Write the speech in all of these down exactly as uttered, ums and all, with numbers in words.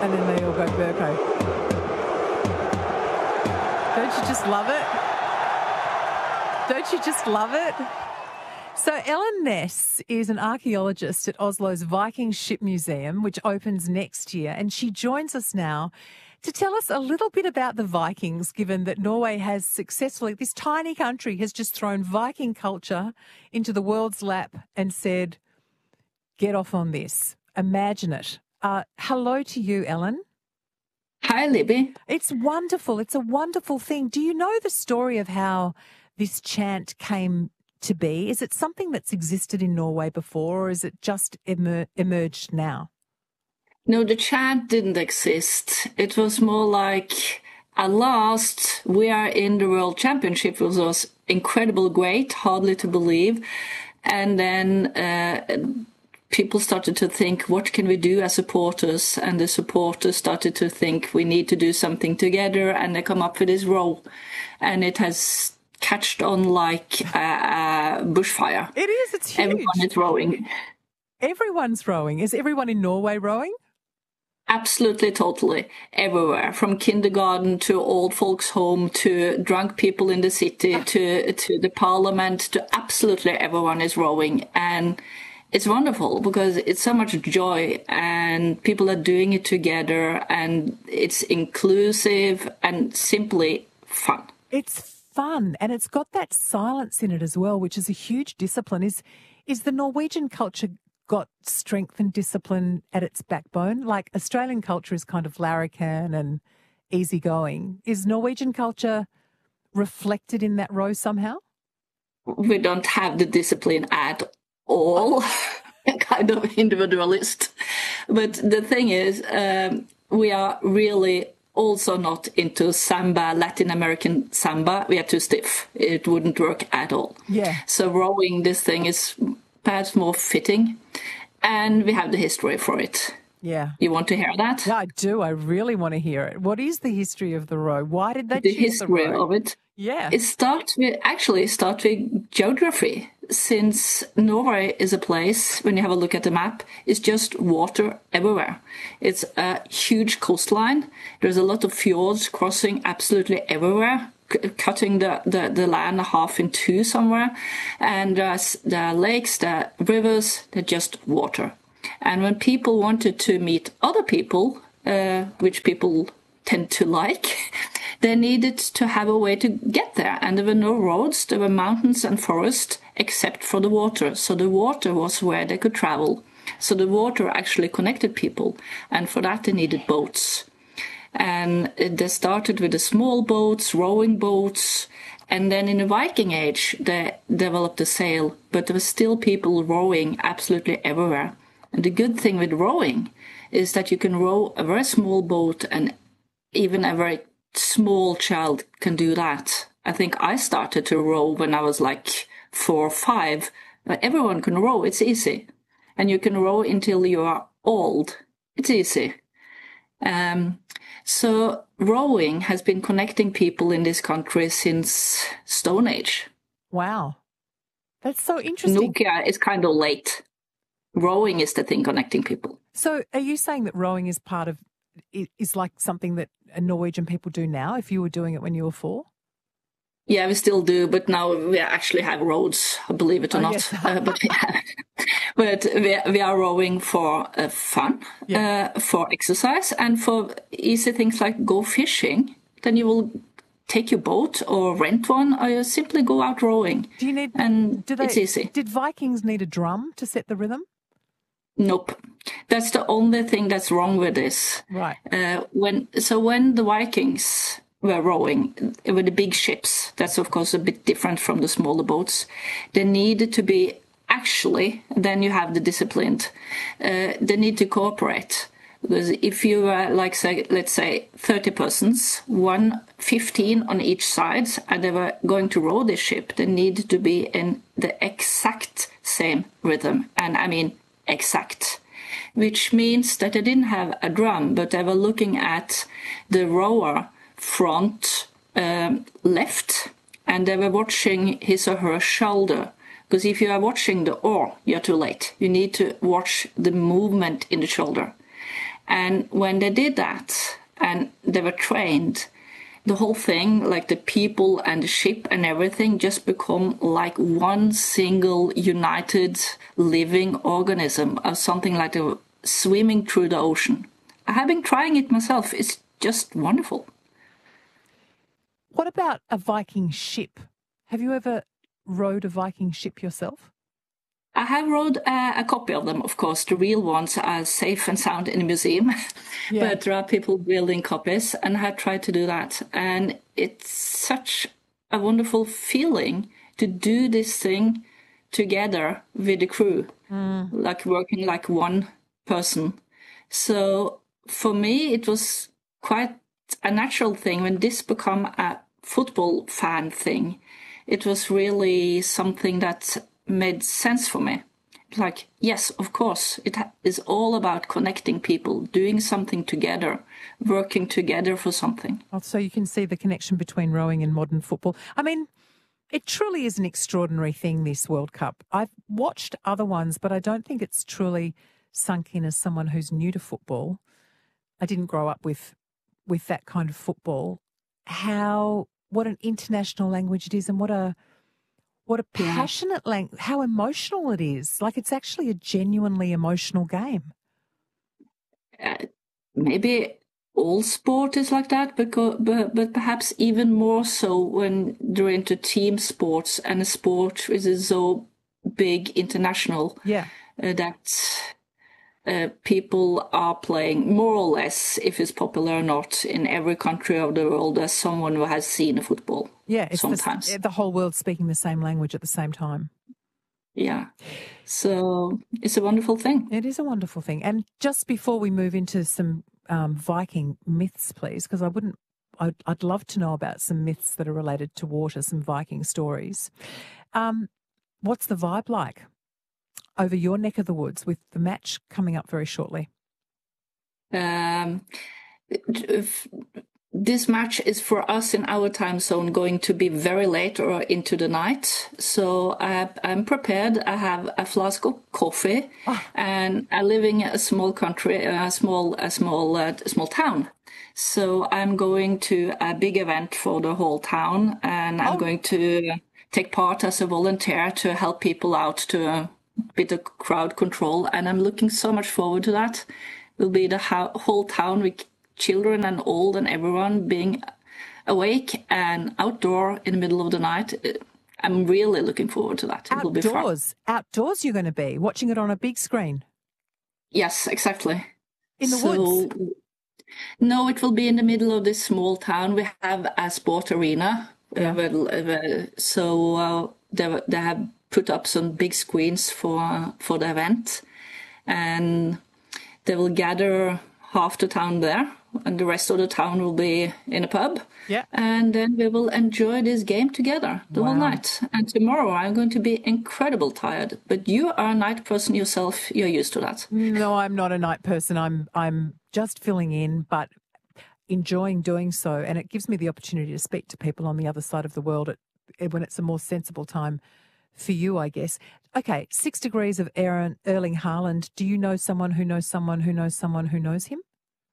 And then they all go Burko. Don't you just love it? Don't you just love it? So Ellen Ness is an archaeologist at Oslo's Viking Ship Museum, which opens next year, and she joins us now to tell us a little bit about the Vikings, given that Norway has successfully, this tiny country has just thrown Viking culture into the world's lap and said, get off on this. Imagine it. Uh, hello to you, Ellen. Hi, Libby. It's wonderful. It's a wonderful thing. Do you know the story of how this chant came to be? Is it something that's existed in Norway before, or is it just emer- emerged now? No, the chant didn't exist. It was more like, at last, we are in the World Championship, which was incredible, great, hardly to believe. And then uh, people started to think, what can we do as supporters? And the supporters started to think, we need to do something together. And they come up with this row. And it has catched on like a, a bushfire. It is, it's huge. Everyone is rowing. Everyone's rowing. Is everyone in Norway rowing? Absolutely, totally, everywhere, from kindergarten to old folks' home to drunk people in the city to to the parliament to absolutely everyone is rowing. And it's wonderful because it's so much joy and people are doing it together and it's inclusive and simply fun. It's fun and it's got that silence in it as well, which is a huge discipline. Is is the Norwegian culture got strength and discipline at its backbone? Like Australian culture is kind of larrikin and easygoing. Is Norwegian culture reflected in that row somehow? We don't have the discipline at all. Kind of individualist. But the thing is, um, we are really also not into samba, Latin American samba. We are too stiff. It wouldn't work at all. Yeah. So rowing this thing is perhaps more fitting, and we have the history for it. Yeah. You want to hear that? Yeah, I do. I really want to hear it. What is the history of the row? Why did they the choose history the row? of it? Yeah. It starts with, actually starts with geography, since Norway is a place, when you have a look at the map, it's just water everywhere. It's a huge coastline. There's a lot of fjords crossing absolutely everywhere, cutting the, the, the land half in two somewhere. And there's the lakes, the rivers, they're just water. And when people wanted to meet other people, uh, which people tend to like, they needed to have a way to get there. And there were no roads, there were mountains and forests, except for the water. So the water was where they could travel. So the water actually connected people. And for that, they needed boats. And they started with the small boats, rowing boats. And then in the Viking Age, they developed a sail, but there were still people rowing absolutely everywhere. And the good thing with rowing is that you can row a very small boat, and even a very small child can do that. I think I started to row when I was like four or five. But everyone can row. It's easy. And you can row until you are old. It's easy. Um, so rowing has been connecting people in this country since Stone Age. Wow. That's so interesting. Nokia is kind of late. Rowing is the thing connecting people. So are you saying that rowing is part of, is like something that Norwegian people do now, if you were doing it when you were four? Yeah, we still do, but now we actually have roads, believe it or oh, not. Yes. uh, but we, have, but we, we are rowing for uh, fun, yeah. uh, for exercise, and for easy things like go fishing. Then you will take your boat or rent one, or you simply go out rowing. Do you need? And do they, it's easy. Did Vikings need a drum to set the rhythm? Nope. That's the only thing that's wrong with this. Right. Uh, when so when the Vikings were rowing with the big ships, that's of course a bit different from the smaller boats. They needed to be actually, then you have the disciplined. Uh, they need to cooperate. Because if you were like, say, let's say thirty persons, one, fifteen on each side, and they were going to row this ship, they needed to be in the exact same rhythm. And I mean, exact. Which means that they didn't have a drum, but they were looking at the rower front um, left, and they were watching his or her shoulder. Because if you are watching the oar, you're too late. You need to watch the movement in the shoulder. And when they did that and they were trained, the whole thing, like the people and the ship and everything, just become like one single united living organism of something like a swimming through the ocean. I have been trying it myself. It's just wonderful. What about a Viking ship? Have you ever rowed a Viking ship yourself? I have rode uh, a copy of them, of course. The real ones are safe and sound in a museum. Yeah. But there are people building copies, and I have tried to do that. And it's such a wonderful feeling to do this thing together with the crew, mm. like working like one person. So for me, it was quite a natural thing when this became a football fan thing. It was really something that made sense for me. Like, yes, of course, it is all about connecting people, doing something together, working together for something. Oh, so you can see the connection between rowing and modern football. I mean, it truly is an extraordinary thing, this World Cup. I've watched other ones, but I don't think it's truly sunk in as someone who's new to football. I didn't grow up with with that kind of football. How, what an international language it is, and what a What a passionate language, how emotional it is. Like, it's actually a genuinely emotional game. Uh, maybe all sport is like that, because, but, but perhaps even more so when they're into team sports, and a sport is so big international. Yeah. Uh, that uh, people are playing more or less, if it's popular or not, in every country of the world as someone who has seen a football. Yeah, it's sometimes the, the whole world speaking the same language at the same time. Yeah, so it's a wonderful thing. It is a wonderful thing. And just before we move into some um, Viking myths, please, because I wouldn't, I'd, I'd love to know about some myths that are related to water, some Viking stories. Um, what's the vibe like over your neck of the woods with the match coming up very shortly? Um, if, This match is for us in our time zone going to be very late or into the night. So I, I'm prepared. I have a flask of coffee, oh. and I live in a small country, a small, a small, uh, small town. So I'm going to a big event for the whole town, and I'm oh. going to take part as a volunteer to help people out to a bit of crowd control. And I'm looking so much forward to that. It will be the ho- whole town with children and old and everyone being awake and outdoor in the middle of the night. I'm really looking forward to that. It will be fun. Outdoors, outdoors you're going to be, watching it on a big screen. Yes, exactly. In the so, woods? No, it will be in the middle of this small town. We have a sport arena. Yeah. Uh, so uh, they, they have put up some big screens for, for the event. And they will gather half the town there, and the rest of the town will be in a pub. Yeah. And then we will enjoy this game together the wow. whole night. And tomorrow I'm going to be incredibly tired. But you are a night person yourself. You're used to that. No, I'm not a night person. I'm I'm just filling in, but enjoying doing so. And it gives me the opportunity to speak to people on the other side of the world at, when it's a more sensible time for you, I guess. Okay, six degrees of Aaron, Erling Haaland. Do you know someone who knows someone who knows someone who knows him?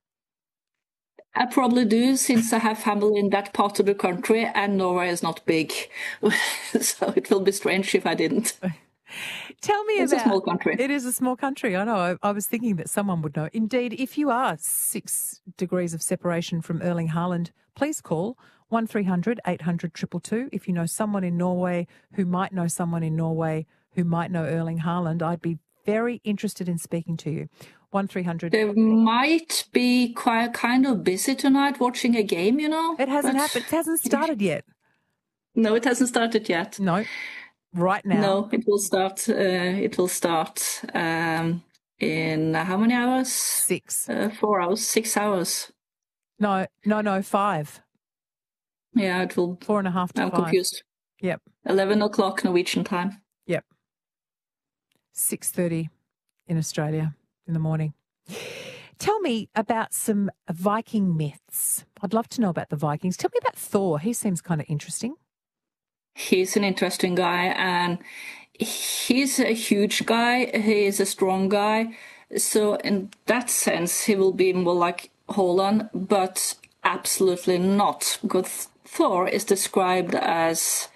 I probably do, since I have family in that part of the country, and Norway is not big. So it will be strange if I didn't. Tell me it's about... It's a small country. It is a small country, I know. I, I was thinking that someone would know. Indeed, if you are six degrees of separation from Erling Haaland, please call one three hundred eight hundred two two two. If you know someone in Norway who might know someone in Norway who might know Erling Haaland, I'd be very interested in speaking to you. one three hundred They might be quite kind of busy tonight watching a game, you know. It hasn't but... happened. It hasn't started yet. No, it hasn't started yet. No, right now. No, it will start. Uh, it will start um, in uh, how many hours? Six. Uh, four hours. Six hours. No, no, no, five. Yeah, it will. Four and a half to I'm five. confused. Yep. Eleven o'clock Norwegian time. Yep. Six thirty in Australia in the morning. Tell me about some Viking myths. I'd love to know about the Vikings. Tell me about Thor. He seems kind of interesting. He's an interesting guy, and he's a huge guy. He is a strong guy, So in that sense, he will be more like Haaland, but absolutely not, because Thor is described as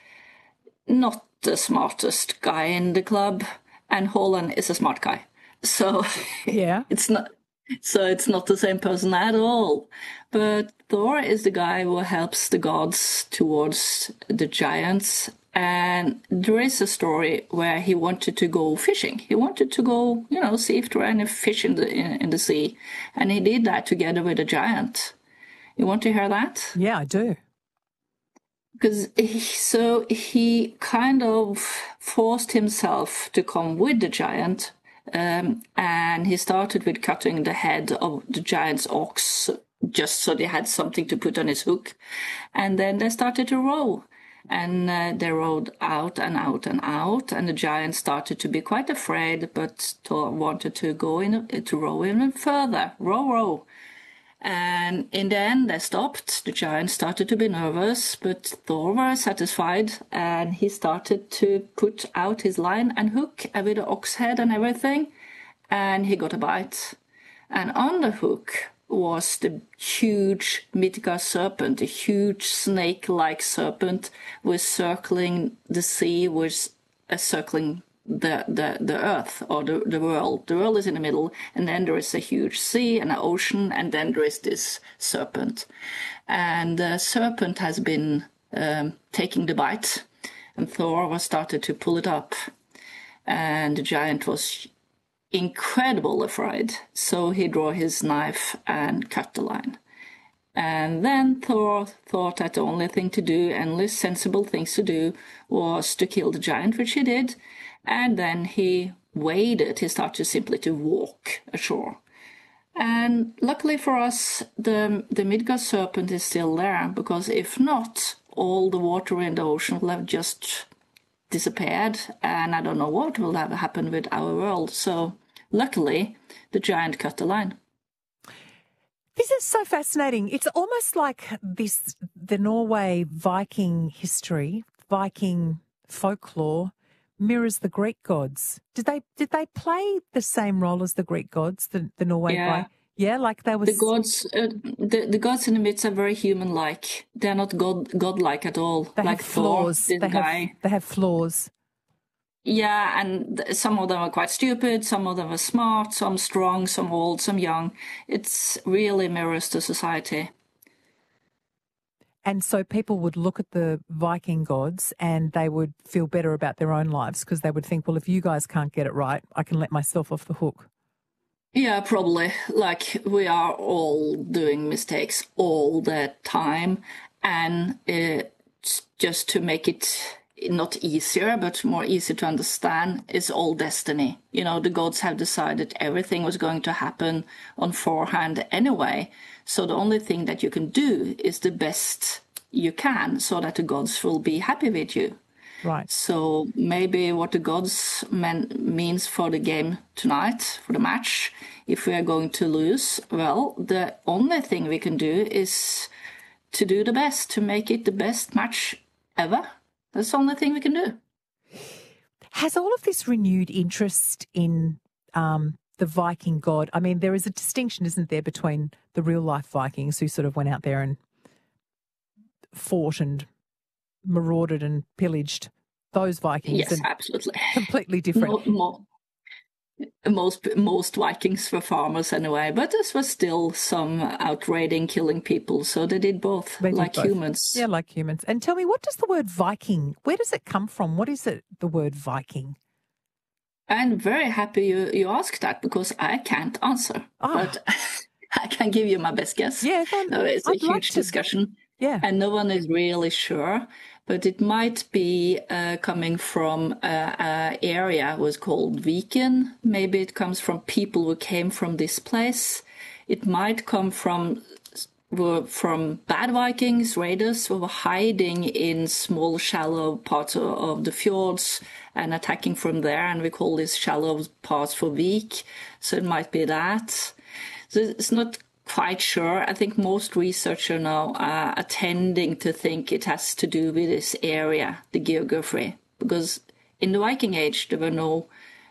not the smartest guy in the club, and Haaland is a smart guy. So Yeah. it's not. So it's not the same person at all. But Thor is the guy who helps the gods towards the giants. And there is a story where he wanted to go fishing. He wanted to go, you know, see if there are any fish in the in, in the sea, and he did that together with a giant. You want to hear that? Yeah, I do. Because he, so he kind of forced himself to come with the giant. Um, and he started with cutting the head of the giant's ox just so they had something to put on his hook. And then they started to row. And uh, they rowed out and out and out. And the giant started to be quite afraid, but Thor wanted to go in, to row even further. Row, row. And in the end, they stopped. The giant started to be nervous, but Thor was satisfied, and he started to put out his line and hook with the ox head and everything, and he got a bite. And on the hook was the huge Midgard serpent, a huge snake-like serpent, was circling the sea, was uh, circling the, the, the earth or the, the world. The world is in the middle, and then there is a huge sea and an ocean, and then there is this serpent. And the serpent has been um, taking the bite, and Thor was started to pull it up. And the giant was incredibly afraid, so he drew his knife and cut the line. And then Thor thought that the only thing to do, and only sensible things to do, was to kill the giant, which he did. And then he waded, he started simply to walk ashore. And luckily for us, the, the Midgard serpent is still there, because if not, all the water in the ocean will have just disappeared, and I don't know what will have happened with our world. So luckily, the giant cut the line. This is so fascinating. It's almost like this, the Norway Viking history, Viking folklore, mirrors the Greek gods. Did they did they play the same role as the Greek gods, the, the Norway Yeah. Vi- Yeah, like they was The gods, uh, the, the gods in the myths are very human-like. They're not god godlike at all. they like have Thor, flaws. this They guy. have they have flaws. Yeah, and th- some of them are quite stupid, some of them are smart, some strong, some old, some young. It's really mirrors the society. And so people would look at the Viking gods and they would feel better about their own lives because they would think, well, if you guys can't get it right, I can let myself off the hook. Yeah, probably. Like, we are all doing mistakes all the time. And uh, just to make it not easier, but more easy to understand, is all destiny. You know, the gods have decided everything was going to happen on forehand anyway. So the only thing that you can do is the best you can so that the gods will be happy with you. Right. So maybe what the gods mean, means for the game tonight, for the match, if we are going to lose, well, the only thing we can do is to do the best, to make it the best match ever. That's the only thing we can do. Has all of this renewed interest in um, the Viking god? I mean, there is a distinction, isn't there, between the real-life Vikings who sort of went out there and fought and marauded and pillaged, those Vikings. Yes, and absolutely. Completely different. Mo- mo- most most Vikings were farmers anyway, but this was still some outraiding, killing people. So they did both, They did like both. humans. Yeah, like humans. And tell me, what does the word Viking, where does it come from? What is it, the word Viking? I'm very happy you, you asked that, because I can't answer. Oh. But I can give you my best guess. Yeah, then No, it's a I'd like huge to- discussion. Yeah. And no one is really sure, but it might be uh, coming from an area was called Viken. Maybe it comes from people who came from this place. It might come from were from bad Vikings, raiders, who were hiding in small, shallow parts of, of the fjords and attacking from there. And we call these shallow parts for Vik. So it might be that. So it's not quite sure. I think most researchers now are tending to think it has to do with this area, the geography, because in the Viking Age there were no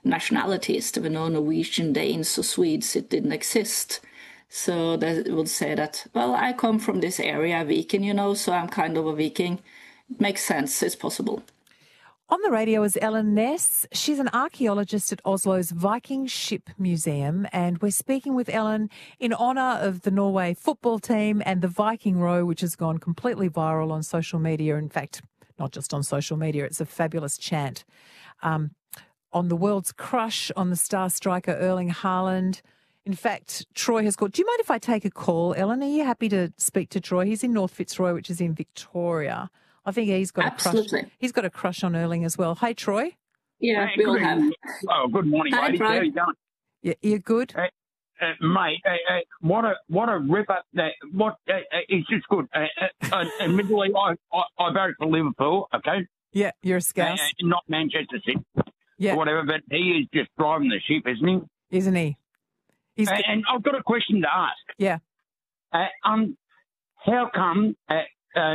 nationalities. There were no Norwegian, Danes, or Swedes. It didn't exist. So they would say that, well, I come from this area, Viking, you know, so I'm kind of a Viking. It makes sense. It's possible. On the radio is Ellen Ness. She's an archaeologist at Oslo's Viking Ship Museum, and we're speaking with Ellen in honour of the Norway football team and the Viking row, which has gone completely viral on social media. In fact, not just on social media, it's a fabulous chant. Um, on the world's crush on the star striker Erling Haaland. In fact, Troy has called. Do you mind if I take a call, Ellen? Are you happy to speak to Troy? He's in North Fitzroy, which is in Victoria. I think he's got Absolutely. a crush. He's got a crush on Erling as well. Hey, Troy. Yeah, Hey, we all good have. evening. Oh, good morning, Hi, ladies. Troy. How you going? Yeah, you're good. Uh, uh, mate, uh, uh, what a what a ripper! Uh, what uh, uh, it's just good. Uh, uh, uh, admittedly, I, I I voted for Liverpool. Okay, Yeah, you're a uh, scouse, uh, not Manchester City, yeah, or whatever. But he is just driving the ship, isn't he? isn't he? He's Uh, and I've got a question to ask. yeah. Uh, um, how come uh, uh,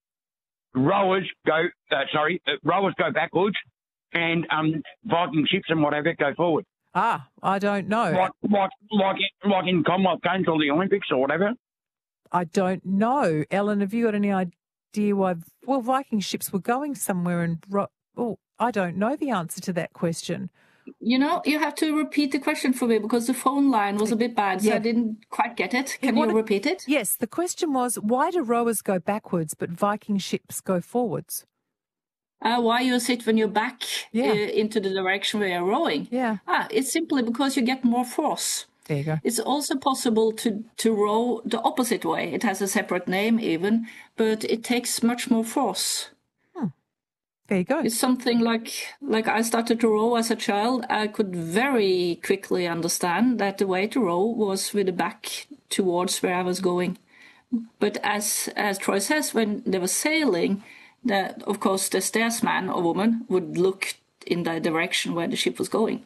rowers go? Uh, sorry, uh, rowers go backwards, and um, Viking ships and whatever go forward? Ah, I don't know. Like like like in, like in Commonwealth Games or the Olympics or whatever. I don't know. Ellen, have you got any idea why? Well, Viking ships were going somewhere, and ro- oh, I don't know the answer to that question. You know, you have to repeat the question for me because the phone line was a bit bad, so Yeah. I didn't quite get it. Can What you a- repeat it? Yes, the question was, why do rowers go backwards but Viking ships go forwards? Uh, why you sit when you're back Yeah. uh, into the direction where you're rowing? Yeah, Ah, it's simply because you get more force. there you go. It's also possible to, to row the opposite way. It has a separate name even, but it takes much more force. There you go. It's something like like I started to row as a child. I could very quickly understand that the way to row was with the back towards where I was going. But as as Troy says, when they were sailing, that of course the steersman or woman would look in the direction where the ship was going.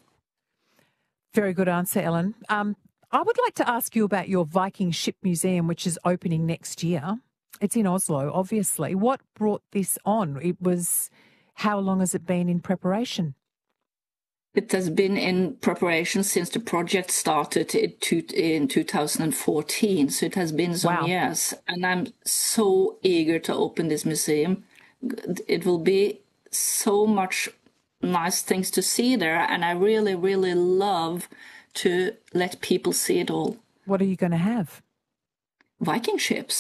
Very good answer, Ellen. Um, I would like to ask you about your Viking Ship Museum, which is opening next year. It's in Oslo, obviously. What brought this on? It was, how long has it been in preparation? It has been in preparation since the project started in, two, in two thousand fourteen, so it has been some Wow. years. And I'm so eager to open this museum. It will be so much nice things to see there, and I really, really love to let people see it all. What are you going to have? Viking ships.